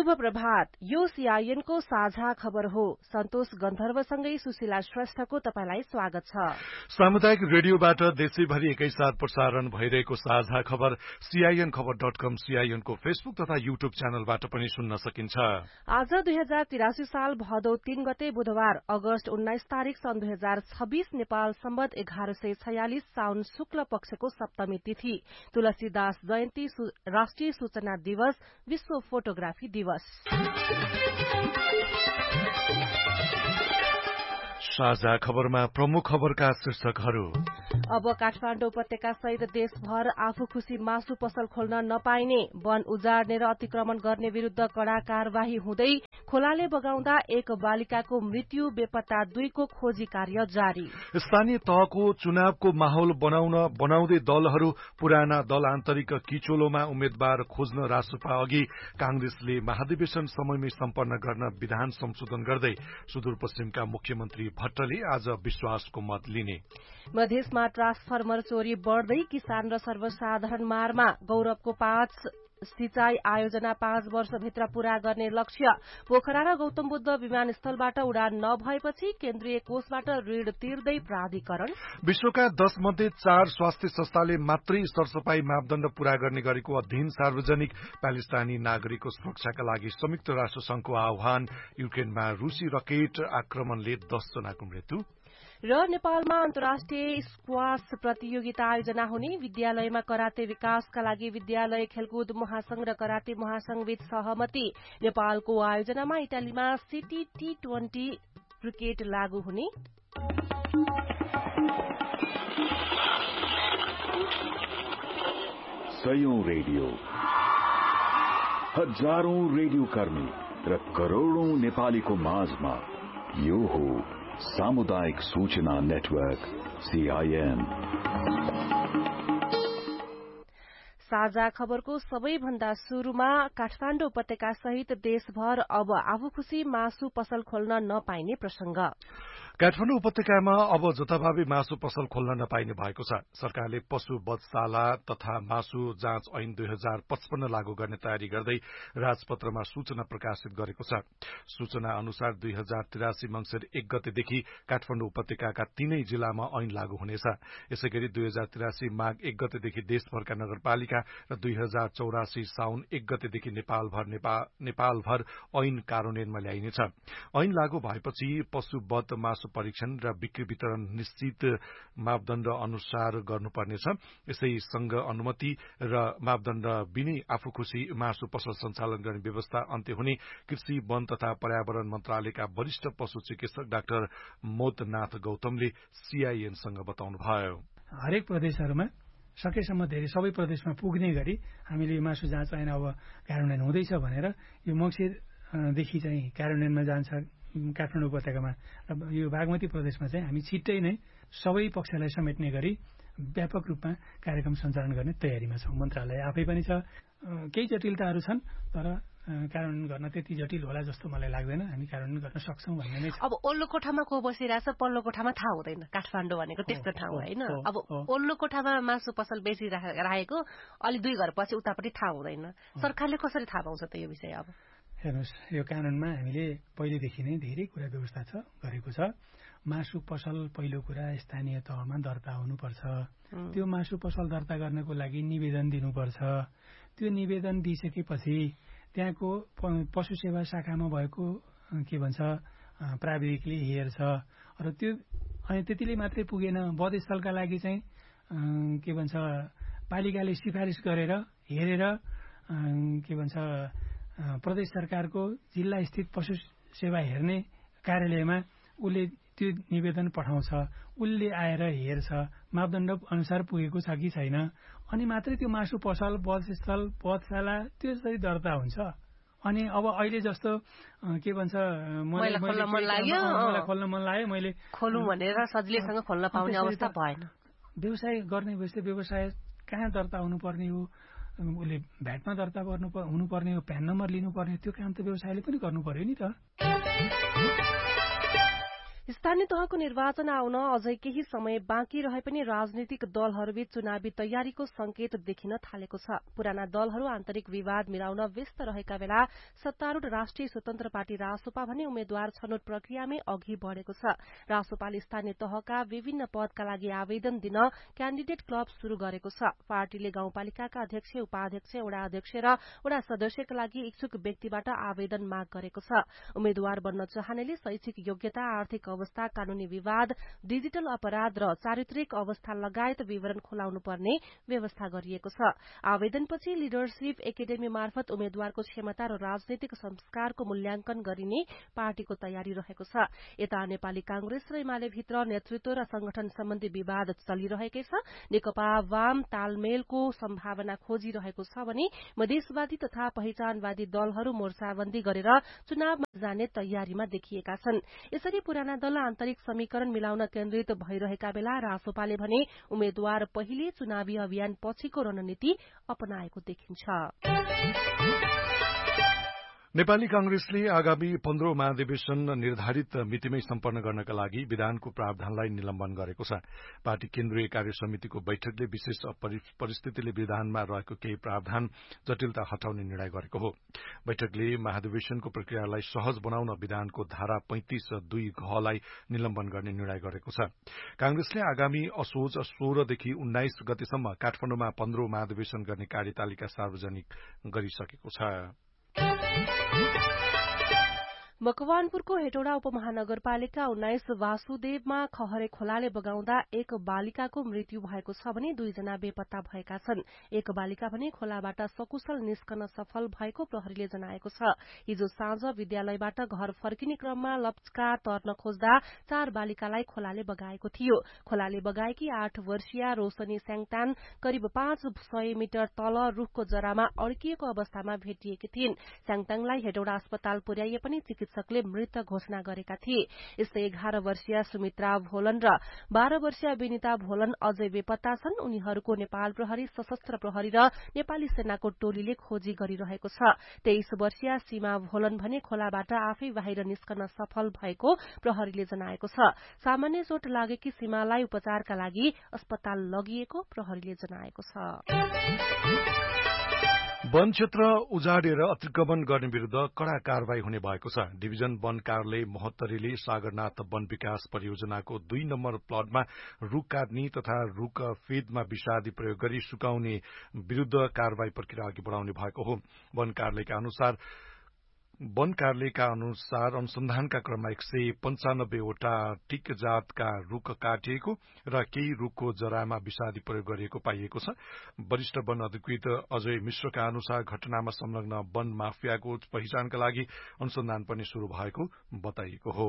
शुभ प्रभात। यो सीआईएन को साझा खबर हो। सन्तोष गन्धर्वसँगै सुशीला श्रेष्ठको तपाईलाई स्वागत छ। सामुदायिक रेडियोबाट देशैभरि एकैसाथ प्रसारण भइरहेको साझा खबर सीआईएन खबर.com, सीआईएन को फेसबुक तथा युट्युब च्यानलबाट पनि सुन्न सकिन्छ। आज 2083 साल भदौ 3 गते बुधबार अगस्त 19 तारिक सन् 2026 नेपाल सम्बत 1146 साउन शुक्ल पक्षको सप्तमी तिथि, तुलसीदास जयन्ती, राष्ट्रिय सूचना दिवस, विश्व फोटोग्राफी दिवस। साझा खबरमा प्रमुख खबरका शीर्षकहरू। अब काठमाडौँ उपत्यका सहित देशभर आफू खुशी मासु पसल खोल्न नपाइने, वन उजाड्ने र अतिक्रमण गर्ने विरूद्ध कड़ा कार्यवाही हुँदै खोलाले बगाउँदा एक बालिकाको मृत्यु, बेपत्ता 2 को खोजी कार्य जारी। स्थानीय तहको चुनावको माहौल बनाउँदै दलहरू पुराना दल आन्तरिक किचोलोमा उम्मेद्वार खोज्न रासपा अघि। कांग्रेसले महाधिवेशन समयमै सम्पन्न गर्न विधान संशोधन गर्दै सुदूरपश्चिमका मुख्यमन्त्री भट्टले आज विश्वासको मत लिने। मधेसमा ट्रान्सफर्मर चोरी बढ्दै, किसान र सर्वसाधारण मारमा। गौरवको 5 सिंचाई आयोजना 5 वर्षभित्र पूरा गर्ने लक्ष्य। पोखरा र गौतम बुद्ध विमानस्थलबाट उडान नभएपछि केन्द्रीय कोषबाट ऋण तिर्दै प्राधिकरण। विश्वका 10 मध्ये 4 स्वास्थ्य संस्थाले मात्रै सरसफाई मापदण्ड पूरा गर्ने गरेको अध्ययन सार्वजनिक। प्यालेस्टाइनी नागरिकको सुरक्षाका लागि संयुक्त राष्ट्र संघको आह्वान। युक्रेनमा रूसी रकेट आक्रमणले 10 जनाको मृत्यु। र नेपालमा अन्तर्राष्ट्रिय स्क्वाश प्रतियोगिता आयोजना हुने। विद्यालयमा कराते विकासका लागि विद्यालय खेलकुद महासंघ र कराते महासंघबीच सहमति। नेपालको आयोजनामा इटालीमा सिटी T20 क्रिकेट लागू हुने। सयौं रेडियो, हजारौं रेडियो कर्मी र करोड़ौं नेपालीको माझमा यो हो सामुदायिक सूचना नेटवर्क सीआईएन। साझा खबरको सबैभन्दा शुरूमा काठमाडौँ उपत्यका सहित देशभर अब आफू खुशी मासु पसल खोल्न नपाइने प्रसंग। काठमाडौँ उपत्यकामा अब जथाभावी मासु पसल खोल्न नपाइने भएको छ। सरकारले पशु वधशाला तथा मासु जाँच ऐन 2055 लागू गर्ने तयारी गर्दै राजपत्रमा सूचना प्रकाशित गरेको छ। सूचना अनुसार 2083 मंसिर 1 गतेदेखि काठमाडौँ उपत्यकाका 3 जिल्लामा ऐन लागू हुनेछ। यसैगरी 2083 माघ 1 गतेदेखि देशभरका नगरपालिका र 2084 साउन 1 गतेदेखि नेपालभर ऐन कार्यान्वयनमा ल्याइनेछ। ऐन लागू भएपछि पशु वध, मासु परीक्षण र बिक्री वितरण निश्चित मापदण्ड अनुसार गर्नुपर्नेछ। यसैसँग अनुमति र मापदण्ड बिनै आफू खुशी मासु पसल सञ्चालन गर्ने व्यवस्था अन्त्य हुने कृषि, वन तथा पर्यावरण मन्त्रालयका वरिष्ठ पशु चिकित्सक डाक्टर मोदनाथ गौतमले सीआईएनसँग बताउनुभयो। हरेक प्रदेशहरूमा सकेसम्म धेरै सबै प्रदेशमा पुग्ने गरी हामीले यो मासु जाँच ऐन अब कार्यान्वयन हुँदैछ भनेर यो मङ्सिरदेखि चाहिँ कार्यान्वयनमा जान्छ काठमाडौँ उपत्यकामा। र यो बागमती प्रदेशमा चाहिँ हामी छिट्टै नै सबै पक्षलाई समेट्ने गरी व्यापक रूपमा कार्यक्रम सञ्चालन गर्ने तयारीमा छौं। मन्त्रालय आफै पनि छ। केही जटिलताहरू छन्, तर कार्यान्वयन गर्न त्यति जटिल होला जस्तो मलाई लाग्दैन। हामी कार्यान्वयन गर्न सक्छौं भन्ने नै छ। अब ओल्लो कोठामा को बसिरहेछ, पल्लो कोठामा थाहा हुँदैन। काठमाडौँ भनेको त्यस्तो ठाउँ होइन। अब ओल्लो कोठामा मासु पसल बेसी राखेको अलि 2 घर पछि उतापट्टि थाहा हुँदैन। सरकारले कसरी थाहा पाउँछ त यो विषय? अब हेर्नुहोस्, यो कानूनमा हामीले पहिलेदेखि नै धेरै कुरा व्यवस्था गरेको छ। मासु पसल पहिलो कुरा स्थानीय तहमा दर्ता हुनुपर्छ। त्यो मासु पसल दर्ता गर्नको लागि निवेदन दिनुपर्छ। त्यो निवेदन दिइसकेपछि त्यहाँको पशु सेवा शाखामा भएको प्राविधिकले हेर्छ। र त्यो अनि त्यतिले मात्रै पुगेन, वधस्थलका लागि चाहिँ पालिकाले सिफारिस गरेर हेरेर प्रदेश सरकारको जिल्ला स्थित पशु सेवा हेर्ने कार्यालयमा उसले त्यो निवेदन पठाउँछ। उसले आएर हेर्छ मापदण्ड अनुसार पुगेको छ कि छैन, अनि मात्रै त्यो मासु पसल, वधस्थल, वधशाला त्यसरी दर्ता हुन्छ। अनि अब अहिले जस्तो मलाई खोल्न मन लाग्यो मैले खोलौं भनेर सजिलैसँग खोल्न पाउने अवस्था भएन। व्यवसाय गर्ने व्यवसाय कहाँ दर्ता हुनुपर्ने हो, उसले भ्याटमा दर्ता हुनुपर्ने हो, प्यान नम्बर लिनुपर्ने, त्यो काम त व्यवसायले पनि गर्नु पर्यो नि त। स्थानीय तहको निर्वाचन आउन अझै केही समय बाँकी रहे पनि राजनीतिक दलहरूबीच चुनावी तयारीको संकेत देखिन थालेको छ। पुराना दलहरू आन्तरिक विवाद मिलाउन व्यस्त रहेका बेला सत्तारूढ़ राष्ट्रिय स्वतन्त्र पार्टी रासोपा भने उम्मेद्वार छनौट प्रक्रियामै अघि बढ़ेको छ। रासोपाले स्थानीय तहका विभिन्न पदका लागि आवेदन दिन क्याण्डिडेट क्लब शुरू गरेको छ। पार्टीले गाउँपालिकाका अध्यक्ष, उपाध्यक्ष, वडा अध्यक्ष र वडा सदस्यका लागि इच्छुक व्यक्तिबाट आवेदन माग गरेको छ। उम्मेद्वार बन्न चाहनेले शैक्षिक योग्यता, आर्थिक अवस्था, कानूनी विवाद, डिजिटल अपराध र चारित्रिक अवस्था लगायत विवरण खुलाउनु पर्ने व्यवस्था गरिएको छ। आवेदनपछि लिडरशिप एकाडेमी मार्फत उम्मेद्वारको क्षमता र राजनैतिक संस्कारको मूल्याङ्कन गरिने पार्टीको तयारी रहेको छ। यता नेपाली कांग्रेस र एमाले भित्र नेतृत्व र संगठन सम्बन्धी विवाद चलिरहेकै छ। नेकपा वाम तालमेलको सम्भावना खोजिरहेको छ भने मधेसवादी तथा पहिचानवादी दलहरू मोर्चाबन्दी गरेर चुनावमा जाने तयारीमा देखिएका छन्। यसरी पुराना दल आन्तरिक समीकरण मिलाउन केन्द्रित भइरहेका बेला रासोपाले भने उम्मेद्वार पहिले चुनावी अभियान पछिको रणनीति अपनाएको देखिन्छ। नेपाली कांग्रेसले आगामी 15औं महाधिवेशन निर्धारित मितिमै सम्पन्न गर्नका लागि विधानको प्रावधानलाई निलम्बन गरेको छ। पार्टी केन्द्रीय कार्य समितिको बैठकले विशेष परिस्थितिले विधानमा रहेको केही प्रावधान जटिलता हटाउने निर्णय गरेको हो। बैठकले महाधिवेशनको प्रक्रियालाई सहज बनाउन विधानको धारा 35(2) घलाई निलम्बन गर्ने निर्णय गरेको छ। कांग्रेसले आगामी असोज 16 देखि 19 गतेसम्म काठमाडौँमा 15औं महाधिवेशन गर्ने कार्यतालिका सार्वजनिक गरिसकेको छ। मकवानपुरको हेटौडा उपमहानगरपालिका 19 वासुदेवमा खहरे खोलाले बगाउँदा एक बालिकाको मृत्यु भएको छ भने 2 जना बेपत्ता भएका छन्। एक बालिका भने खोलाबाट सकुशल निस्कन सफल भएको प्रहरीले जनाएको छ। हिजो साँझ विद्यालयबाट घर फर्किने क्रममा लप्चका तर्न खोज्दा 4 बालिकालाई खोलाले बगाएको थियो। खोलाले बगाएकी 8 वर्षीय रोशनी स्याङतान करिब 500 मिटर तल रूखको जरामा अड्किएको अवस्थामा भेटिएकी थिइन्। स्याङताङलाई हेटौडा अस्पताल पुर्याइए पनि चिकित्सकले मृत घोषणा गरेका थिए। यस्तै 11 वर्षीय सुमित्रा भोलन र 12 वर्षीय विनिता भोलन अझै बेपत्ता छन्। उनीहरूको नेपाल प्रहरी, सशस्त्र प्रहरी र नेपाली सेनाको टोलीले खोजी गरिरहेको छ। 23 वर्षीय सीमा भोलन भने खोलाबाट आफै बाहिर निस्कन सफल भएको प्रहरीले जनाएको छ। सामान्य चोट लागेकी सीमालाई उपचारका लागि अस्पताल लगिएको प्रहरीले जनाएको छ। वन क्षेत्र उजाडेर अतिक्रमण गर्ने विरूद्ध कड़ा कारवाही हुने भएको छ। डिभिजन वन कार्यालय महोत्तरीले सागरनाथ वन विकास परियोजनाको 2 नम्बर प्लटमा रूख काट्ने तथा रूख फेदमा विषादी प्रयोग गरी सुकाउने विरूद्ध कारवाही प्रक्रिया अघि बढ़ाउने भएको हो। वन कार्यालयका अनुसार अनुसन्धानका क्रममा 195 वटा टिक जातका रूख काटिएको र केही रूखको जरामा विषादी प्रयोग गरिएको पाइएको छ। वरिष्ठ वन अधिकृत अजय मिश्रका अनुसार घटनामा संलग्न वन माफियाको पहिचानका लागि अनुसन्धान पनि शुरू भएको बताइएको हो।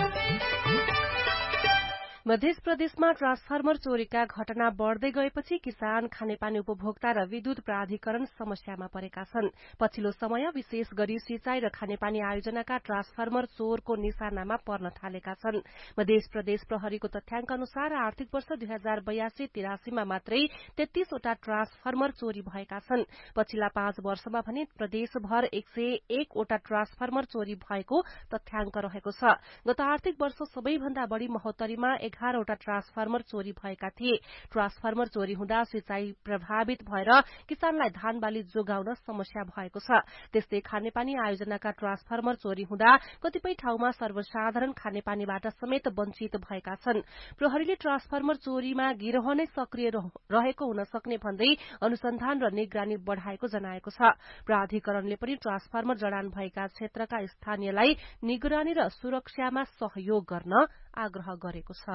मध्य प्रदेशमा ट्रान्सफर्मर चोरीका घटना बढ़दै गएपछि किसान, खानेपानी उपभोक्ता र विद्युत प्राधिकरण समस्यामा परेका छन्। पछिल्लो समय विशेष गरी सिंचाई र खानेपानी आयोजनाका ट्रान्सफर्मर चोरको निशानामा पर्न थालेका छन्। मध्य प्रदेश प्रहरीको तथ्याङ्क अनुसार आर्थिक वर्ष 2082-83 मा मात्रै 33 वटा ट्रान्सफर्मर चोरी भएका छन्। पछिल्ला 5 वर्षमा भने प्रदेशभर 101 वटा ट्रान्सफर्मर चोरी भएको तथ्याङ्क रहेको छ। गत आर्थिक वर्ष सबैभन्दा बढ़ी महोत्तरीमा 11 वटा ट्रान्सफर्मर चोरी भएका थिए। ट्रान्सफर्मर चोरी हुँदा सिंचाई प्रभावित भएर किसानलाई धान बाली जोगाउन समस्या भएको छ। त्यस्तै खानेपानी आयोजनाका ट्रान्सफर्मर चोरी हुँदा कतिपय ठाउँमा सर्वसाधारण खानेपानीबाट समेत वञ्चित भएका छन्। प्रहरीले ट्रान्सफर्मर चोरीमा गिरोह नै सक्रिय रहेको हुन सक्ने भन्दै अनुसन्धान र निगरानी बढ़ाएको जनाएको छ। प्राधिकरणले पनि ट्रान्सफर्मर जडान भएका क्षेत्रका स्थानीयलाई निगरानी र सुरक्षामा सहयोग गर्न आग्रह गरेको छ।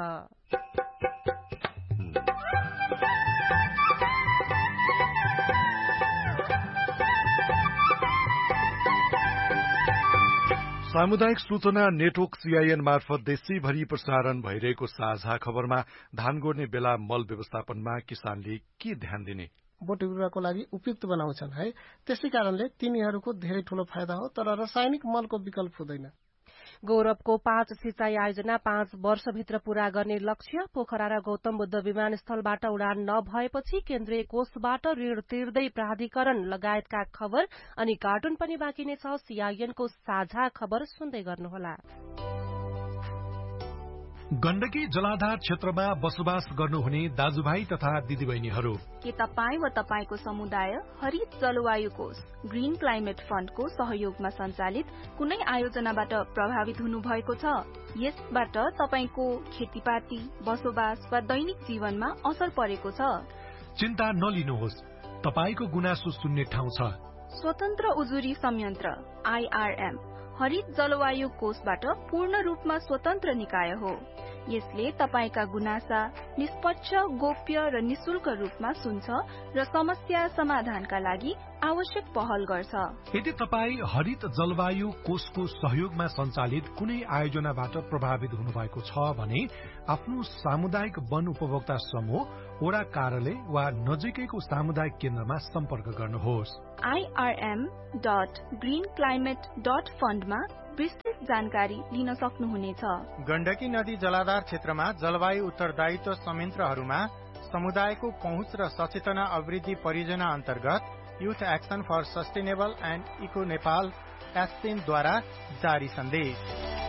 सामुदायिक सूचना नेटवर्क सीआईएन मार्फत देशैभरि प्रसारण भइरहेको साझा खबरमा धान गोड्ने बेला मल व्यवस्थापनमा किसानले के ध्यान दिने? बोट बिरुवाको लागि उपयुक्त बनाउँछन् है। त्यसै कारणले तिनीहरूको धेरै ठूलो फाइदा हो, तर रासायनिक मलको विकल्प हुँदैन। गौरवको 5 सिंचाई आयोजना 5 वर्षभित्र पूरा गर्ने लक्ष्य। पोखरा र गौतम बुद्ध विमानस्थलबाट उडान नभएपछि केन्द्रीय कोषबाट ऋण तिर्दै प्राधिकरण लगायतका खबर अनि कार्टुन पनि बाँकी नै छ। सीआईएनको साझा खबर सुन्दै गर्नुहोला। गण्डकी जलाधार क्षेत्रमा बसोबास गर्नुहुने दाजुभाइ तथा दिदीबहिनीहरू, के तपाईँ वा तपाईको समुदाय हरित जलवायु कोष ग्रीन क्लाइमेट फण्डको सहयोगमा सञ्चालित कुनै आयोजनाबाट प्रभावित हुनु भएको छ? यसबाट तपाईको खेतीपाती, बसोबास वा दैनिक जीवनमा असर परेको छ? चिन्ता नलिनुहोस्, तपाईको गुनासो सुन्ने ठाउँ छ। स्वतन्त्र उजुरी संयन्त्र IRM हरित जलवायु कोषबाट पूर्ण रूपमा स्वतन्त्र निकाय हो। यसले तपाईका गुनासा निष्पक्ष, गोप्य र निशुल्क रूपमा सुन्छ र समस्या समाधानका लागि आवश्यक पहल गर्छ। यदि तपाईँ हरित जलवायु कोषको सहयोगमा सञ्चालित कुनै आयोजनाबाट प्रभावित हुनुभएको छ भने आफ्नो सामुदायिक वन उपभोक्ता समूह, वडा कार्यालय वा नजिकैको सामुदायिक केन्द्रमा सम्पर्क गर्नुहोस्। irm.greenclimate.fund मा विस्तृत जानकारी लिन सक्नुहुनेछ। गण्डकी नदी जलाधार क्षेत्रमा जलवायु उत्तरदायित्व संयन्त्रहरूमा समुदायको पहुँच र सचेतना अभिवृद्धि परियोजना अन्तर्गत youth action for sustainable and eco Nepal एस्टेन द्वारा जारी सन्देश।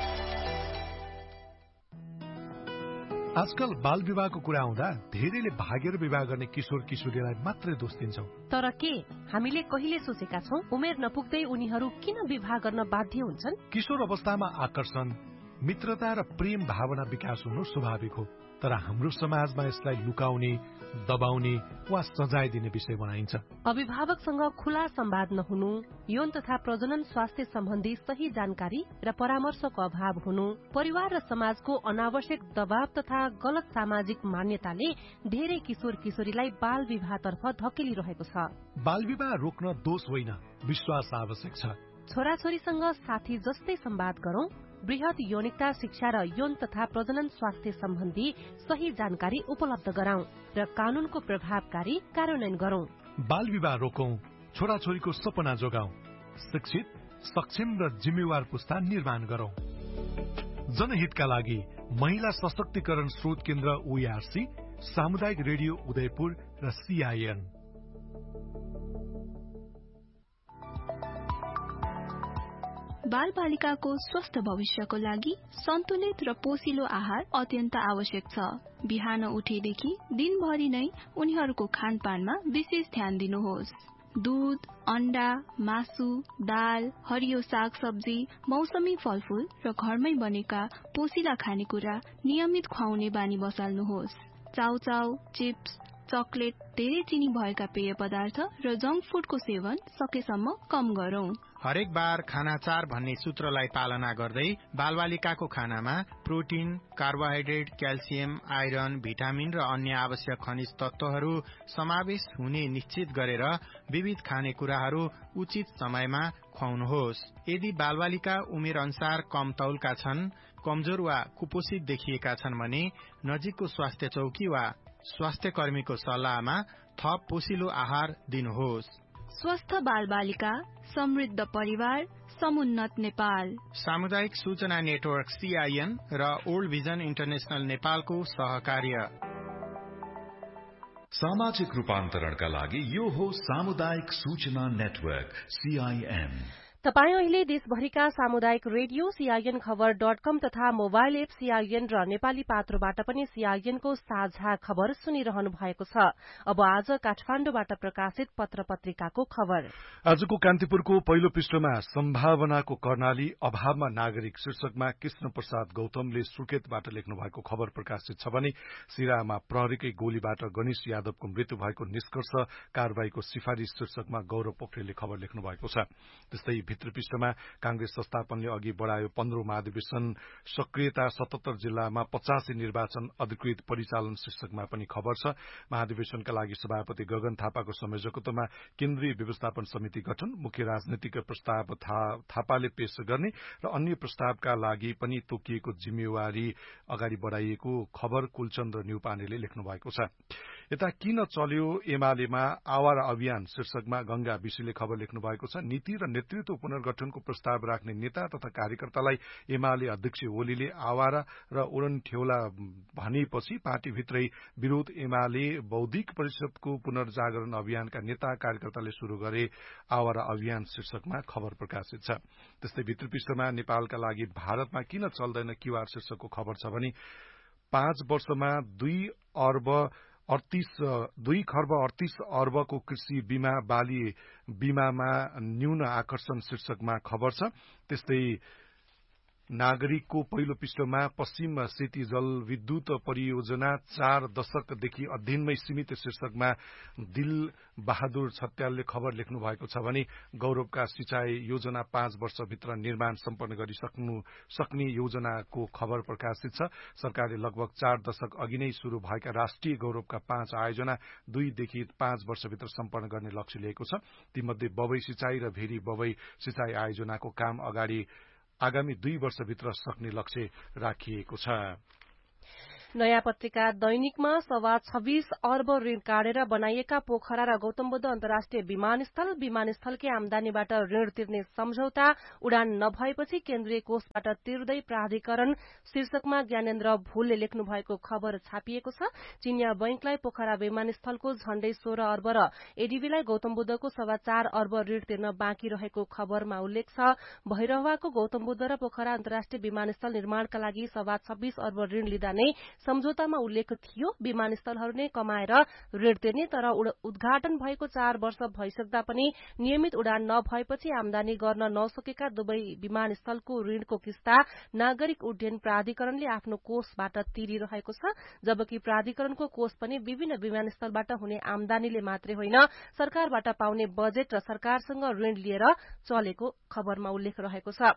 आजकल बाल विवाहको कुरा आउँदा धेरैले भागेर विवाह गर्ने किशोर किशोरीलाई मात्रै दोष दिन्छौं। तर के हामीले कहिले सोचेका छौं उमेर नपुग्दै उनीहरू किन विवाह गर्न बाध्य हुन्छन्? किशोर अवस्थामा आकर्षण, मित्रता र प्रेम भावना विकास हुनु स्वाभाविक हो, तर हाम्रो समाजमा यसलाई लुकाउने, दबाउने वा सजाय दिने विषय बनाइन्छ। अभिभावकसँग खुला संवाद नहुनु, यौन तथा प्रजनन स्वास्थ्य सम्बन्धी सही जानकारी र परामर्शको अभाव हुनु, परिवार र समाजको अनावश्यक दबाव तथा गलत सामाजिक मान्यताले धेरै किशोर किशोरीलाई बाल विवाहतर्फ धकेलिरहेको छ। बाल विवाह रोक्न दोष होइन, विश्वास आवश्यक छ। छोराछोरीसँग साथी जस्तै संवाद गरौं, बृहत यौनिकता शिक्षा र यौन तथा प्रजनन स्वास्थ्य सम्बन्धी सही जानकारी उपलब्ध गराउँ र कानूनको प्रभावकारी कार्यान्वयन गरौं। बाल विवाह रोकौं, छोराछोरीको सपना जोगाउँ, शिक्षित, सक्षम र जिम्मेवार पुस्ता निर्माण गरौं। जनहितका लागि महिला सशक्तिकरण स्रोत केन्द्र OARC, सामुदायिक रेडियो उदयपुर र CIN। बाल बालिकाको स्वस्थ भविष्यको लागि सन्तुलित र पोषिलो आहार अत्यन्त आवश्यक छ। बिहान उठेदेखि दिनभरि नै उनीहरूको खानपानमा विशेष ध्यान दिनुहोस्। दूध, अण्डा, मासु, दाल, हरियो साग सब्जी, मौसमी फलफूल र घरमै बनेका पोषिला खानेकुरा नियमित खुवाउने बानी बसाल्नुहोस्। चाउचाउ, चिप्स, चकलेट, धेरै चिनी भएका पेय पदार्थ र जंक फूडको सेवन सकेसम्म कम गरौं। हरेक बार खाना 4 भन्ने सूत्रलाई पालना गर्दै बालबालिकाको खानामा protein, carbohydrate, calcium, iron, vitamin र अन्य आवश्यक खनिज तत्वहरू समावेश हुने निश्चित गरेर विविध खानेकुराहरू उचित समयमा खुवाउनुहोस्। यदि बालबालिका उमेर अनुसार कम तौलका छन्, कमजोर वा कुपोषित देखिएका छन् भने नजिकको स्वास्थ्य चौकी वा स्वास्थ्य कर्मीको सल्लाहमा थप पोषिलो आहार दिनुहोस्। स्वस्थ बालबालिका, समृद्ध परिवार, समुन्नत नेपाल। सामुदायिक सूचना नेटवर्क CIN र ओल्ड भिजन इन्टरनेशनल नेपालको सहकार्य। सामाजिक रूपान्तरणका लागि यो हो सामुदायिक सूचना नेटवर्क CIN। तपाई अहिले देशभरिका सामुदायिक रेडियो CIN खबर.com तथा मोबाइल एप CIN र नेपाली पात्रोबाट पनि CIN को साझा खबर सुनिरहनु भएको छ। अब आज काठमाडौँबाट प्रकाशित पत्र पत्रिकाको खबर। आजको कान्तिपुरको पहिलो पृष्ठमा सम्भावनाको कर्णाली, अभावमा नागरिक शीर्षकमा कृष्ण प्रसाद गौतमले सुर्खेतबाट लेख्नु भएको खबर प्रकाशित छ भने सिराहामा प्रहरीकै गोलीबाट गणेश यादवको मृत्यु भएको निष्कर्ष कारवाहीको सिफारिश शीर्षकमा गौरव पोखरेलले खबर लेख्नु भएको छ। त्यस्तै भित्र पृष्ठमा कांग्रेस संस्थापनले अघि बढ़ायो 15औं महाधिवेशन, सक्रियता 77 जिल्लामा 85 निर्वाचन अधिकृत परिचालन शीर्षकमा पनि खबर छ। महाधिवेशनका लागि सभापति गगन थापाको संयोजकत्वमा केन्द्रीय व्यवस्थापन समिति गठन, मुख्य राजनीतिक प्रस्ताव थापाले पेश गर्ने र अन्य प्रस्तावका लागि पनि तोकिएको जिम्मेवारी अगाडि बढ़ाइएको खबर कुलचन्द्र न्युपानेले लेख्नु भएको छ। यता किन चल्यो एमालेमा आवारा अभियान शीर्षकमा गंगा विशीले खबर लेख्नु भएको छ। नीति र नेतृत्व पुनर्गठनको प्रस्ताव राख्ने नेता तथा कार्यकर्तालाई एमाले अध्यक्ष ओलीले आवारा र उडनठेउला भनेपछि पार्टीभित्रै विरोध एमाले बौद्धिक परिषदको पुनर्जागरण अभियानका नेता कार्यकर्ताले शुरू गरे आवारा अभियान शीर्षकमा खबर प्रकाशित छ। त्यस्तै भित्री पृष्ठमा नेपालका लागि भारतमा किन चल्दैन क्यूआर शीर्षकको खबर छ भने 5 वर्षमा 2 खर्ब 38 अर्बको कृषि बीमा बाली बीमामा न्यून आकर्षण शीर्षकमा खबर छ। त्यस्तै नागरिकको पहिलो पृष्ठमा पश्चिम सेती जलविद्युत परियोजना 4 दशकदेखि अध्ययनमै सीमित शीर्षकमा दिल बहादुर छत्यालले खबर लेख्नु भएको छ भने गौरवका सिंचाई योजना 5 वर्षभित्र निर्माण सम्पन्न सक्ने योजनाको खबर प्रकाशित छ। सरकारले लगभग 4 दशक अघि नै शुरू भएका राष्ट्रिय गौरवका 5 आयोजना 2 देखि 5 वर्षभित्र सम्पन्न गर्ने लक्ष्य लिएको छ। तीमध्ये बबई सिंचाई र भेरी बबई सिंचाई आयोजनाको काम आगामी 2 वर्षभित्र सक्ने लक्ष्य राखिएको छ। नयाँ पत्रिका दैनिकमा 26 अर्ब ऋण काटेर बनाइएका पोखरा र गौतमबुद्ध अन्तर्राष्ट्रिय विमानस्थलकै आमदानीबाट ऋण तिर्ने सम्झौता उडान नभएपछि केन्द्रीय कोषबाट तिर्दै प्राधिकरण शीर्षकमा ज्ञानेन्द्र भुलले लेख्नु भएको खबर छापिएको छ। चिनिया बैंकलाई पोखरा विमानस्थलको झण्डै 16 अर्ब र एडीबीलाई गौतमबुद्धको 4.25 अर्ब ऋण तिर्न बाँकी रहेको खबरमा उल्लेख छ। भैरहवाको गौतमबुद्ध र पोखरा अन्तर्राष्ट्रिय विमानस्थल निर्माणका लागि 26 अर्ब ऋण लिँदा नै सम्झौतामा उल्लेख थियो। विमानस्थलहरू नै कमाएर ऋण तिर्ने, तर उद्घाटन भएको 4 वर्ष भइसक्दा पनि नियमित उडान नभएपछि आमदानी गर्न नसकेका दुवै विमानस्थलको ऋणको किस्ता नागरिक उड्डयन प्राधिकरणले आफ्नो कोषबाट तिरिरहेको छ। जबकि प्राधिकरणको कोष पनि विभिन्न विमानस्थलबाट हुने आमदानीले मात्रै होइन, सरकारबाट पाउने बजेट र सरकारसँग ऋण लिएर चलेको खबरमा उल्लेख रहेको छ।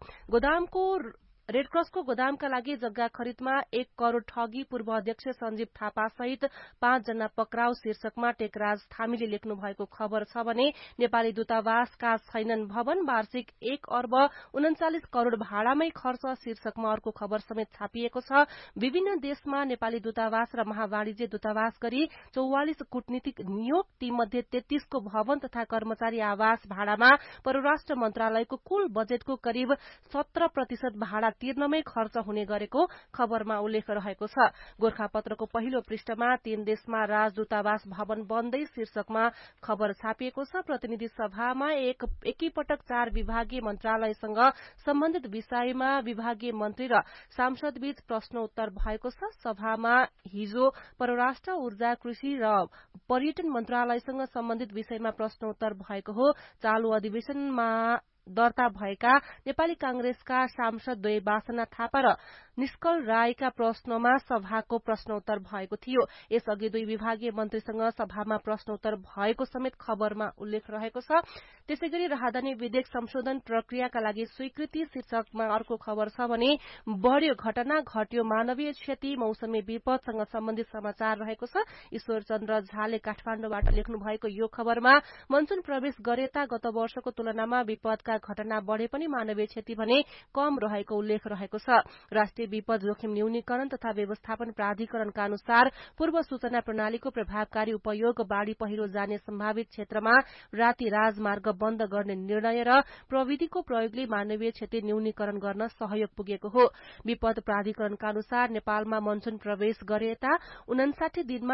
रेडक्रसको गोदामका लागि जग्गा खरिदमा 1 करोड़ ठगी पूर्व अध्यक्ष सञ्जीव थापा सहित 5 जना पक्राउ शीर्षकमा टेकराज थामीले लेख्नु भएको खबर छ भने नेपाली दूतावासका छैनन् भवन, वार्षिक 1 अर्ब 39 करोड़ भाडामै खर्च शीर्षकमा अर्को खबर समेत छापिएको छ। विभिन्न देशमा नेपाली दूतावास र महावाणिज्य दूतावास गरी 44 कूटनीतिक नियोग, तीमध्ये 33 को भवन तथा कर्मचारी आवास भाडामा परराष्ट्र मन्त्रालयको कुल बजेटको करिब 17% भाडा तिर्नमै खर्च हुने गरेको खबरमा उल्लेख रहेको छ। गोरखापत्रको पहिलो पृष्ठमा 3 देशमा राजदूतावास भवन बन्दै शीर्षकमा खबर छापिएको छ। प्रतिनिधि सभामा एकैपटक 4 विभागीय मन्त्रालयसँग सम्बन्धित विषयमा विभागीय मन्त्री र सांसदबीच प्रश्नोत्तर भएको छ। सभामा हिजो परराष्ट्र, ऊर्जा, कृषि र पर्यटन मन्त्रालयसँग सम्बन्धित विषयमा प्रश्नोत्तर भएको हो। चालू अधिवेशनमा दर्ता भएका नेपाली कांग्रेसका सांसद द्वय वासना थापा र निष्कल रायका प्रश्नमा सभाको प्रश्नोत्तर भएको थियो। यसअघि 2 विभागीय मन्त्रीसँग सभामा प्रश्नोत्तर भएको समेत खबरमा उल्लेख रहेको छ। त्यसैगरी राहदानी विधेयक संशोधन प्रक्रियाका लागि स्वीकृति शीर्षकमा अर्को खबर छ भने बढ्यो घटना, घट्यो मानवीय क्षति, मौसमी विपदसँग सम्बन्धित समाचार रहेको छ। ईश्वर चन्द्र झाले काठमाडौँबाट लेख्नु भएको यो खबरमा मनसुन प्रवेश गरेता गत वर्षको तुलनामा विपदका घटना बढ़े पनि मानवीय क्षति भने कम रहेको उल्लेख रहेको छ। राष्ट्रिय विपद जोखिम न्यूनीकरण तथा व्यवस्थापन प्राधिकरणका अनुसार पूर्व सूचना प्रणालीको प्रभावकारी उपयोग बाढ़ी पहिरो जाने सम्भावित क्षेत्रमा राति राजमार्ग बन्द गर्ने निर्णय र प्रविधिको प्रयोगले मानवीय क्षति न्यूनीकरण गर्न सहयोग पुगेको हो। विपद प्राधिकरणका अनुसार नेपालमा मनसुन प्रवेश गरेता 59 दिनमा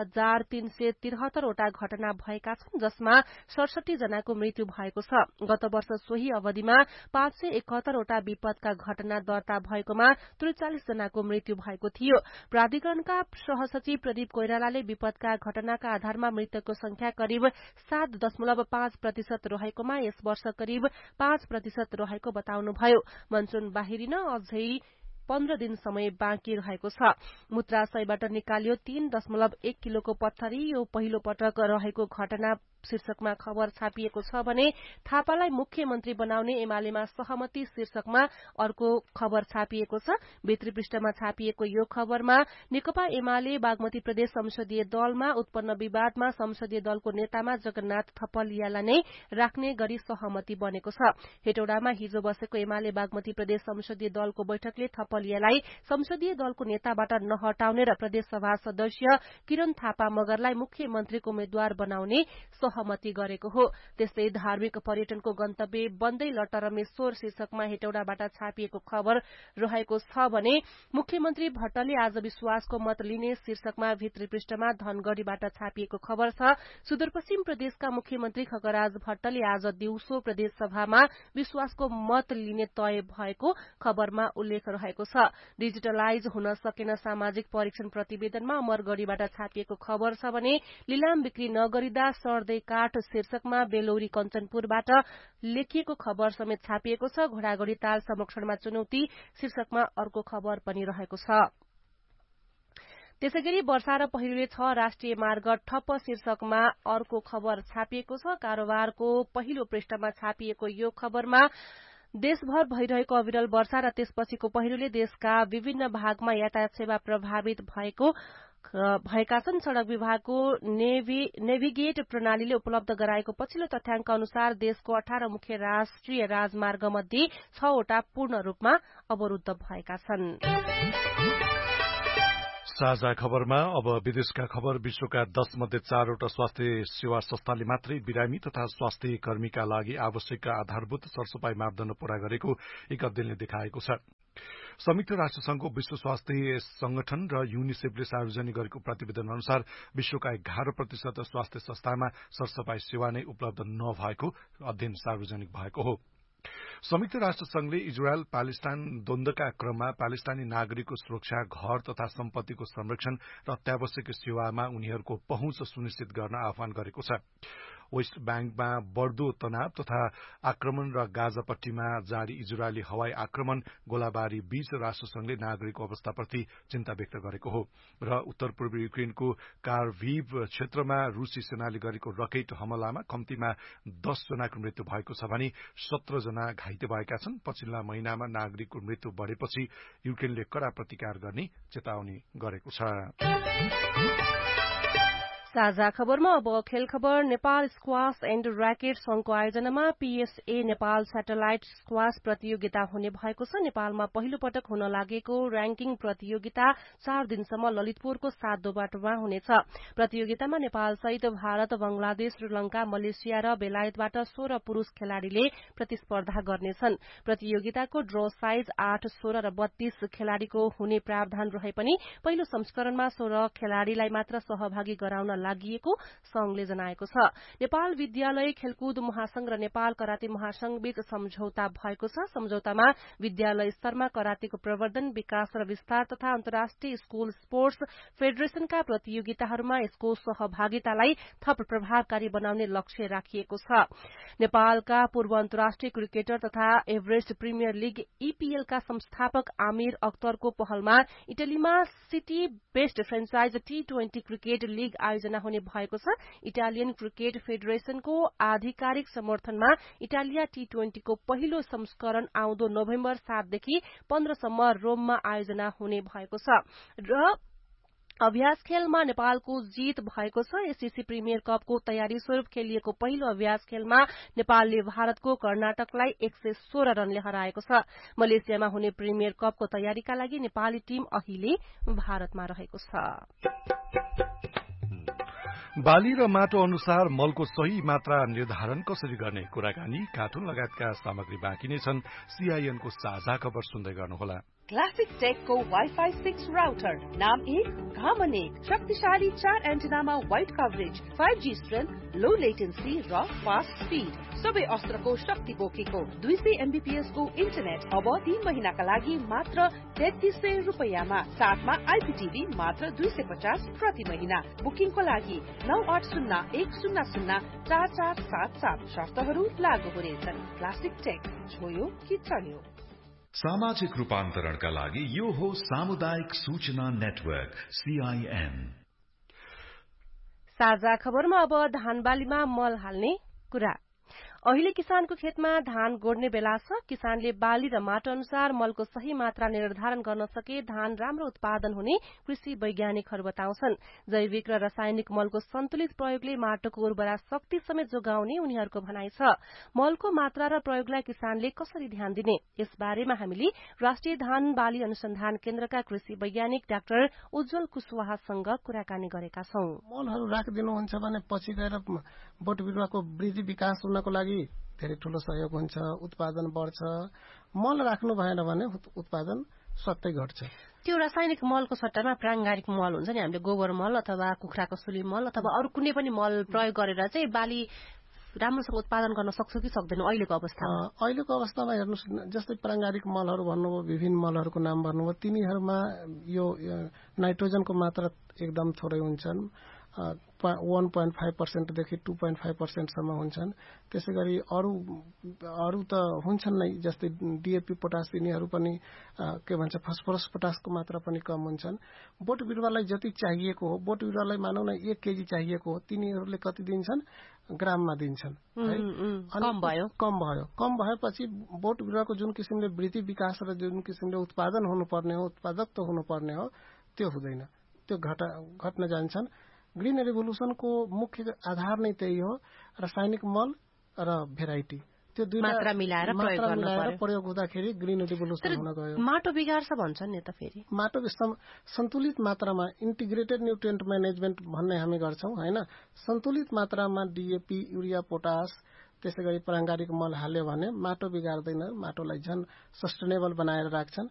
1373 वटा घटना भएका छन्, जसमा 67 जनाको मृत्यु भएको छ। गत वर्ष सोही अवधिमा 571 वटा विपदका घटना दर्ता भएकोमा 43 जनाको मृत्यु भएको थियो। प्राधिकरणका सहसचिव प्रदीप कोइरालाले विपदका घटनाका आधारमा मृतकको संख्या करिब 7.5% रहेकोमा यस वर्ष करिब 5% रहेको बताउनुभयो। मनसुन बाहिरिन अझै 15 दिन समय बाँकी रहेको छ। मूत्राशयबाट निकालियो 3.1 किलोको पत्थरी, यो पहिलो पटक रहेको घटना शीर्षकमा खबर छापिएको छ भने थापालाई मुख्यमन्त्री बनाउने एमालेमा सहमति शीर्षकमा अर्को खबर छापिएको छ। भित्री पृष्ठमा छापिएको यो खबरमा नेकपा एमाले बागमती प्रदेश संसदीय दलमा उत्पन्न विवादमा संसदीय दलको नेतामा जगन्नाथ थपलियालाई नै राख्ने गरी सहमति बनेको छ। हेटौडामा हिजो बसेको एमाले बागमती प्रदेश संसदीय दलको बैठकले थपलियालाई संसदीय दलको नेताबाट नहटाउने र प्रदेश सभा सदस्य किरण थापा मगरलाई मुख्यमन्त्रीको उम्मेद्वार बनाउने सहमति गरेको हो। त्यस्तै धार्मिक पर्यटनको गन्तव्य बन्दै लटरमेश्वर शीर्षकमा हेटौडाबाट छापिएको खबर रहेको छ भने मुख्यमन्त्री भट्टले आज विश्वासको मत लिने शीर्षकमा भित्री पृष्ठमा धनगढ़ीबाट छापिएको खबर छ। सुदूरपश्चिम प्रदेशका मुख्यमन्त्री खगराज भट्टले आज दिउँसो प्रदेश सभामा विश्वासको मत लिने तय भएको खबरमा उल्लेख रहेको छ। डिजिटलाइज हुन सकेन सामाजिक परीक्षण प्रतिवेदनमा अमरगढ़ीबाट छापिएको खबर छ भने लिलाम बिक्री नगरिँदा सर्दै काठ शीर्षकमा बेलौरी कञ्चनपुरबाट लेखिएको खबर समेत छापिएको छ। घोडागढ़ी ताल संरक्षणमा चुनौती शीर्षकमा अर्को खबर पनि रहेको छ। त्यसैगरी वर्षा र पहिरोले 6 राष्ट्रिय मार्ग ठप्प शीर्षकमा अर्को खबर छापिएको छ। कारोबारको पहिलो पृष्ठमा छापिएको यो खबरमा देशभर भइरहेको अविरल वर्षा र त्यसपछिको पहिरोले देशका विभिन्न भागमा यातायात सेवा प्रभावित भएका छन्। सड़क विभागको नेभिगेट प्रणालीले उपलब्ध गराएको पछिल्लो तथ्याङ्क अनुसार देशको 18 मुख्य राष्ट्रिय राजमार्ग मध्ये 6 वटा पूर्ण रूपमा अवरुद्ध भएका छन्। साझा खबरमा अब विदेशका खबर। विश्वका 10 मध्ये 4 वटा स्वास्थ्य सेवा संस्थाले मात्रै बिरामी तथा स्वास्थ्य कर्मीका लागि आवश्यक आधारभूत सरसफाई मापदण्ड पूरा गरेको एक अध्ययनले देखाएको छ। संयुक्त राष्ट्र संघको विश्व स्वास्थ्य संगठन र युनिसेफले सार्वजनिक गरेको प्रतिवेदन अनुसार विश्वका 11% स्वास्थ्य संस्थामा सरसफाई सेवा नै उपलब्ध नभएको अध्ययन सार्वजनिक भएको हो। संयुक्त राष्ट्र संघले इजरायल पालेस्टाइन द्वन्द्वका क्रममा पालेस्टानी नागरिकको सुरक्षा, घर तथा सम्पत्तिको संरक्षण र अत्यावश्यक सेवामा उनीहरूको पहुँच सुनिश्चित गर्न आह्वान गरेको छ। वेस्ट बैंकमा बढ़दो तनाव तथा आक्रमण र गाजापट्टीमा जारी इजरायली हवाई आक्रमण गोलाबारी बीच राष्ट्रसंघले नागरिकको अवस्थाप्रति चिन्ता व्यक्त गरेको हो र उत्तर पूर्वी युक्रेनको कार्भिभ क्षेत्रमा रूसी सेनाले गरेको रकेट हमलामा कम्तीमा 10 जनाको मृत्यु भएको छ भने 17 जना घाइते भएका छन्। पछिल्ला महिनामा नागरिकको मृत्यु बढ़ेपछि युक्रेनले कड़ा प्रतिकार गर्ने चेतावनी गरेको छ। साझा खबरमा अब खेल खबर। नेपाल स्क्वाश एण्ड र्याकेट संघको आयोजनामा पीएसए नेपाल सैटेलाइट स्क्वाश प्रतियोगिता हुने भएको छ। नेपालमा पहिलो पटक हुन लागेको र्याङ्किङ प्रतियोगिता 4 दिनसम्म ललितपुरको 7 दोबाटोमा हुनेछ। प्रतियोगितामा नेपाल सहित भारत, बंगलादेश, श्रीलंका, मलेसिया र बेलायतबाट 16 पुरूष खेलाड़ीले प्रतिस्पर्धा गर्नेछन्। प्रतियोगिताको ड्र साइज 8, 16 र 32 खेलाड़ीको हुने प्रावधान रहे पनि पहिलो संस्करणमा 16 खेलाड़ीलाई मात्र सहभागी गराउन लागिएको संघले जनाएको छ। नेपाल विद्यालय खेलकुद महासंघ र नेपाल कराते महासंघ बीच सम्झौता भएको छ। सम्झौतामा विद्यालय स्तरमा करातेको प्रवर्धन, विकास र विस्तार तथा अन्तर्राष्ट्रिय स्कूल स्पोर्ट्स फेडरेशनका प्रतियोगिताहरूमा यसको सहभागितालाई थप प्रभावकारी बनाउने लक्ष्य राखिएको छ। नेपालका पूर्व अन्तर्राष्ट्रिय क्रिकेटर तथा एभरेस्ट प्रिमियर लीग ईपीएलका संस्थापक आमिर अख्तरको पहलमा इटलीमा city best franchise T20 cricket league आयोजना हुने भएको छ। इटालियन क्रिकेट फेडरेशनको आधिकारिक समर्थनमा इटालिया T20 को पहिलो संस्करण आउँदो नोभेम्बर 7 देखि 15 सम्म रोममा आयोजना हुने भएको छ र अभ्यास खेलमा नेपालको जीत भएको छ। एससीसी प्रिमियर कपको तयारी स्वरूप खेलिएको पहिलो अभ्यास खेलमा नेपालले भारतको कर्नाटकलाई 116 रनले हराएको छ। मलेसियामा हुने प्रिमियर कपको तयारीका लागि नेपाली टीम अहिले भारतमा रहेको छ। बाली र माटो अनुसार मलको सही मात्रा निर्धारण कसरी गर्ने कुराकानी, कार्टुन लगायतका सामग्री बाँकी नै छन्। सीआईएनको साझा खबर सुन्दै गर्नुहोला। क्लासिक टेकको वाइफाई 6 राउटर, नाम 1, घामन 1, शक्तिशाली 4 एन्टेनामा वाइड कभरेज, 5G स्ट्रेन्थ, लो लेटेन्सी र फास्ट स्पीड, सबै अस्त्रको शक्ति बोकेको 200 MBPS को इन्टरनेट अब 3 महिनाका लागि मात्र 3300 रुपैयाँमा। साथमा आइपीटीभी मात्र 250 प्रति महिना। बुकिङको लागि 9801004477। शर्तहरू लागू हुनेछन्। क्लासिक टेक, छोयो कि चल्यो। सामाजिक रूपान्तरणका लागि यो हो सामुदायिक सूचना नेटवर्क CIN। साझा खबरमा अब धानबालीमा मल हाल्ने कुरा। अहिले किसानको खेतमा धान गोड्ने बेला छ। किसानले बाली र माटो अनुसार मलको सही मात्रा निर्धारण गर्न सके धान राम्रो उत्पादन हुने कृषि वैज्ञानिकहरू बताउँछन्। जैविक र रासायनिक मलको सन्तुलित प्रयोगले माटोको उर्वरा शक्ति समेत जोगाउने उनीहरूको भनाइ छ। मलको मात्रा र प्रयोगलाई किसानले कसरी ध्यान दिने, यस बारेमा हामीले राष्ट्रिय धान बाली अनुसन्धान केन्द्रका कृषि वैज्ञानिक डाक्टर उज्जवल कुशवाहासँग कुराकानी गरेका छौं। मलहरू राखिदिनुहुन्छ भने पछि गएर बोट बिरुवाको वृद्धि विकास हुनको लागि धेरै ठूलो सहयोग हुन्छ, उत्पादन बढ्छ। मल राख्नु भएन भने उत्पादन स्वतै घट्छ। त्यो रासायनिक मलको सट्टामा प्राङ्गारिक मल हुन्छ नि, हामीले गोबर मल अथवा कुखुराको सुली मल अथवा अरू कुनै पनि मल प्रयोग गरेर चाहिँ बाली राम्रोसँग उत्पादन गर्न सक्छौं कि सक्दैनौं अहिलेको अवस्थामा? अहिलेको अवस्थामा हेर्नुस्, जस्तै प्राङ्गारिक मलहरू भन्नुभयो, विभिन्न मलहरूको नाम भन्नुभयो, तिनीहरूमा यो नाइट्रोजनको मात्रा एकदम थोरै हुन्छन्। 1.5% देखि 2.5% सम्म हुन्छन्। त्यसै गरी अरू त हुन्छन् नै, जस्तै डीएपी पोटास यिनीहरू पनि के भन्छ फस्फोरस पोटासको मात्रा पनि कम हुन्छन्। बोट बिरुवालाई जति चाहिएको हो, बोट बिरुवालाई मानौ न 1 केजी चाहिएको हो, तिनीहरूले कति दिन्छन्? ग्राममा दिन्छन्। कम भएपछि बोट बिरुवाको जुन किसिमले वृद्धि विकास र जुन किसिमले उत्पादन हुनुपर्ने हो, उत्पादकत्व हुनुपर्ने हो, त्यो हुँदैन, त्यो घट्न जान्छन्। ग्रीन रेभोल्युसनको मुख्य आधार नै त्यही हो, रासायनिक मल र भेराइटी, त्यो दुई मात्रा मिलाएर प्रयोग हुँदाखेरि ग्रीन रेभोल्युसन हुन गयो। माटो बिगार्छ भन्छन् नि त फेरि? माटो सन्तुलित मात्रामा इन्टिग्रेटेड न्युट्रिएन्ट म्यानेजमेन्ट भन्ने हामी गर्छौं हैन। सन्तुलित मात्रामा डीएपी, युरिया, पोटास, त्यसै गरी प्राङ्गारिक मल हाल्यो भने माटो बिगार्दैन, माटोलाई झन् सस्टेनेबल बनाएर राख्छन्।